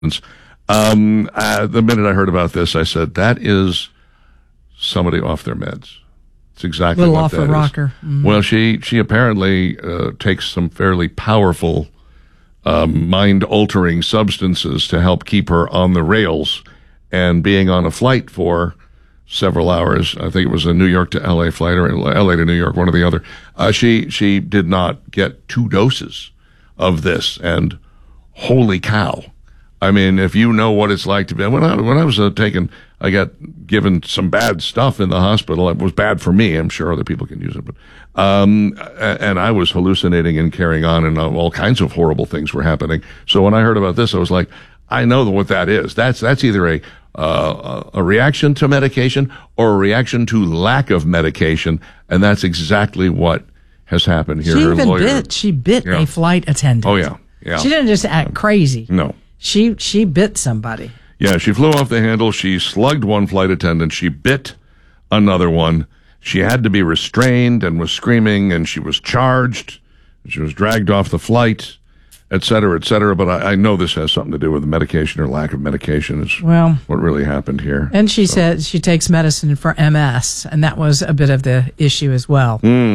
The minute I heard about this, I said, that is somebody off their meds. It's exactly little what off that a is. rocker. Mm-hmm. Well, she apparently takes some fairly powerful mind-altering substances to help keep her on the rails, and being on a flight for several hours. I think it was a New York to LA flight, or LA to New York, one or the other. She did not get 2 doses of this, and holy cow. I mean, if you know what it's like to be, when I was I got given some bad stuff in the hospital. It was bad for me. I'm sure other people can use it, but, and I was hallucinating and carrying on, and all kinds of horrible things were happening. So when I heard about this, I was like, I know what that is. That's either a reaction to medication or a reaction to lack of medication, and that's exactly what has happened here. She bit a flight attendant. Oh yeah. Yeah. She didn't just act crazy. No. She bit somebody. Yeah, she flew off the handle. She slugged one flight attendant. She bit another one. She had to be restrained and was screaming, and she was charged. She was dragged off the flight, et cetera, et cetera. But I know this has something to do with medication or lack of medication. Is what really happened here. And she said she takes medicine for MS, and that was a bit of the issue as well.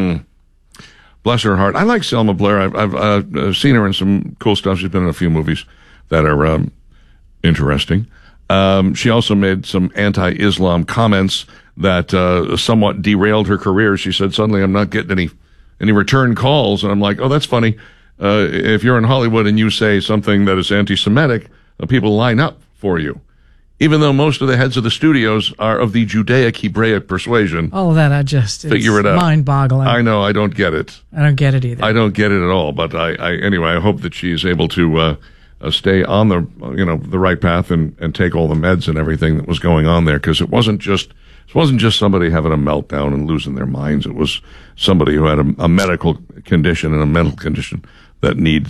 Bless her heart. I like Selma Blair. I've seen her in some cool stuff. She's been in a few movies that are interesting. She also made some anti-Islam comments that somewhat derailed her career. She said, suddenly I'm not getting any return calls. And I'm like, oh, that's funny. If you're in Hollywood and you say something that is anti-Semitic, people line up for you. Even though most of the heads of the studios are of the Judaic-Hebraic persuasion. All of that, figure it out. Mind-boggling. I know, I don't get it. I don't get it either. I don't get it at all. But anyway, I hope that she is able to stay on the right path and take all the meds and everything that was going on there, because it wasn't just somebody having a meltdown and losing their minds. It was somebody who had a medical condition and a mental condition that needs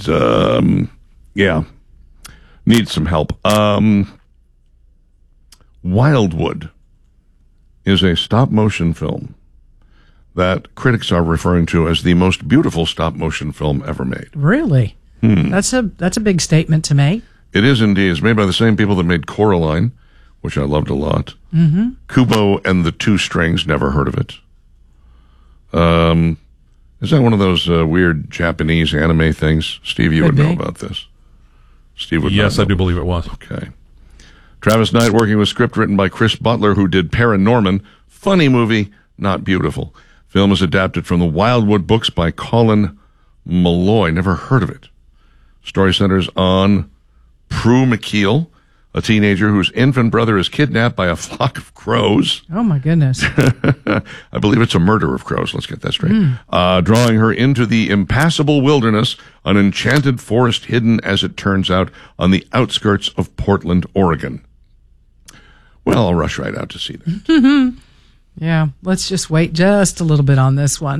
some help. Wildwood is a stop-motion film that critics are referring to as the most beautiful stop-motion film ever made. Really? That's a big statement to make. It is indeed. It's made by the same people that made Coraline, which I loved a lot. Mm-hmm. Kubo and the Two Strings, never heard of it. Is that one of those weird Japanese anime things? Steve, you would know about this. Steve would know. Yes, I do believe it was. Okay. Travis Knight working with script written by Chris Butler, who did Paranorman. Funny movie, not beautiful. Film is adapted from the Wildwood books by Colin Malloy. Never heard of it. Story centers on Prue McKeel, a teenager whose infant brother is kidnapped by a flock of crows. Oh, my goodness. I believe it's a murder of crows. Let's get that straight. Drawing her into the impassable wilderness, an enchanted forest hidden, as it turns out, on the outskirts of Portland, Oregon. Well, I'll rush right out to see that. Yeah, let's just wait just a little bit on this one.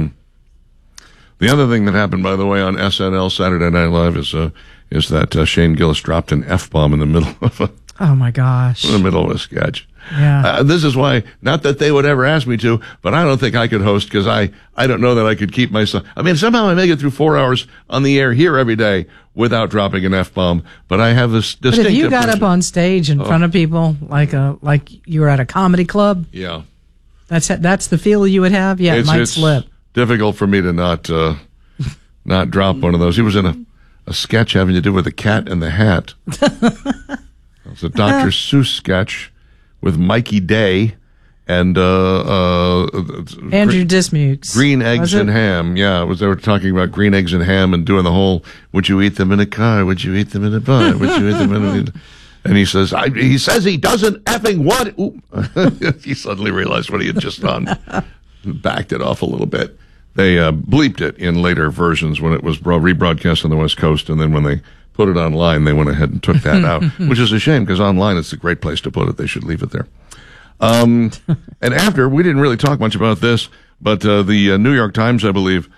The other thing that happened, by the way, on SNL Saturday Night Live is that Shane Gillis dropped an F-bomb in the middle of oh my gosh, in the middle of a sketch. Yeah, this is why, not that they would ever ask me to, but I don't think I could host, because I don't know that I could keep myself. I mean, somehow I make it through 4 hours on the air here every day without dropping an F-bomb, but I have this distinct. But if you got up on stage in front of people like you were at a comedy club, yeah, that's the feel you would have. Yeah, it might slip. Difficult for me to not drop one of those. He was in a sketch having to do with the Cat and the Hat. It was a Dr. Seuss sketch with Mikey Day and Andrew Dismukes. Green Eggs and Ham. Yeah, they were talking about green eggs and ham and doing the whole, would you eat them in a car? Would you eat them in a bar? Would you eat them in a... And he says he doesn't effing what? He suddenly realized what he had just done. Backed it off a little bit. They bleeped it in later versions when it was rebroadcast on the West Coast, and then when they put it online, they went ahead and took that out, which is a shame, because online it's a great place to put it. They should leave it there. And after, we didn't really talk much about this, but the New York Times, I believe,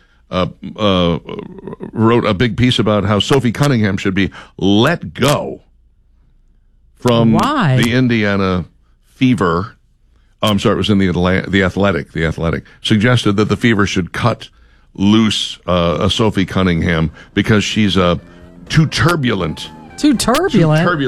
wrote a big piece about how Sophie Cunningham should be let go from the Indiana Fever. I'm sorry, it was in the Athletic. The Athletic suggested that the Fever should cut loose Sophie Cunningham because she's too turbulent Too turbulent.